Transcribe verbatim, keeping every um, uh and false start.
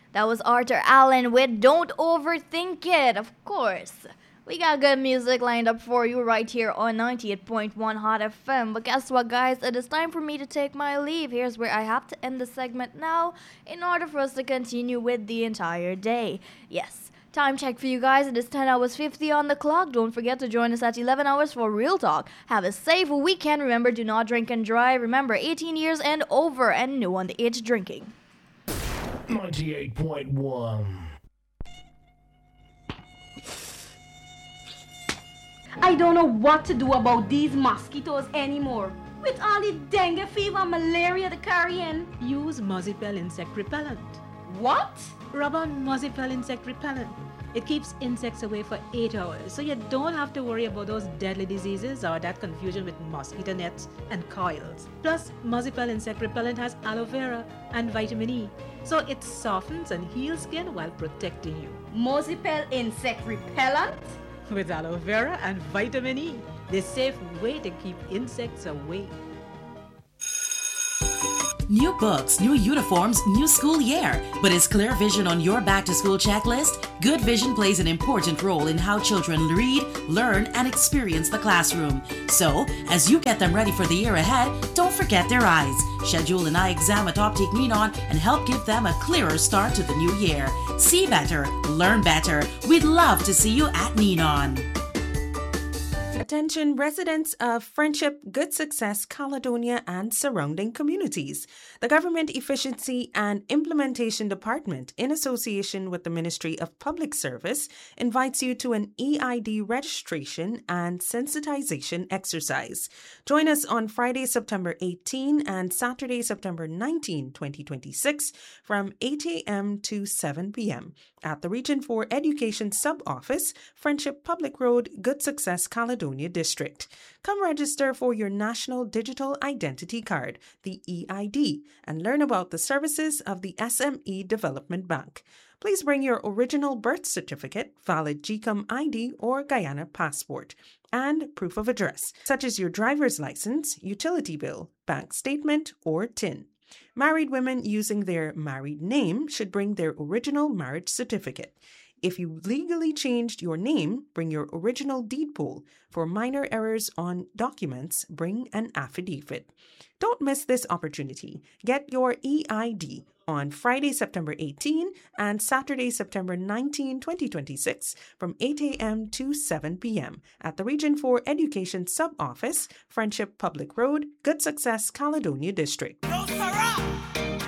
That was Arthur Allen with Don't Overthink It, of course. We got good music lined up for you right here on ninety-eight point one Hot F M. But guess what, guys? It is time for me to take my leave. Here's where I have to end the segment now in order for us to continue with the entire day. Yes, time check for you guys. It is ten hours fifty on the clock. Don't forget to join us at eleven hours for Real Talk. Have a safe weekend. Remember, do not drink and drive. Remember, eighteen years and over and no underage drinking. ninety-eight point one. I don't know what to do about these mosquitoes anymore. With all the dengue fever, malaria, the carrying. Use Mozipel insect repellent. What? Rub on Mozipel insect repellent. It keeps insects away for eight hours, so you don't have to worry about those deadly diseases or that confusion with mosquito nets and coils. Plus, Mozipel insect repellent has aloe vera and vitamin E, so it softens and heals skin while protecting you. Mozipel insect repellent? With aloe vera and vitamin E, the safe way to keep insects away. New books, new uniforms, new school year. But is Clear Vision on your back-to-school checklist? Good Vision plays an important role in how children read, learn, and experience the classroom. So, as you get them ready for the year ahead, don't forget their eyes. Schedule an eye exam at Optic Ninon and help give them a clearer start to the new year. See better, learn better. We'd love to see you at Ninon. Attention residents of Friendship, Good Success, Caledonia and surrounding communities. The Government Efficiency and Implementation Department, in association with the Ministry of Public Service, invites you to an E I D registration and sensitization exercise. Join us on Friday, September eighteenth and Saturday, September nineteenth, twenty twenty-six from eight a.m. to seven p.m. at the Region four Education Sub-Office, Friendship Public Road, Good Success, Caledonia District. Come register for your National Digital Identity Card, the E I D, and learn about the services of the S M E Development Bank. Please bring your original birth certificate, valid G C O M I D or Guyana passport, and proof of address, such as your driver's license, utility bill, bank statement, or T I N. Married women using their married name should bring their original marriage certificate. If you legally changed your name, bring your original deed poll. For minor errors on documents, bring an affidavit. Don't miss this opportunity. Get your E I D on Friday, September eighteenth and Saturday, September nineteenth, twenty twenty-six from eight a.m. to seven p.m. at the Region four Education Sub-Office, Friendship Public Road, Good Success, Caledonia District.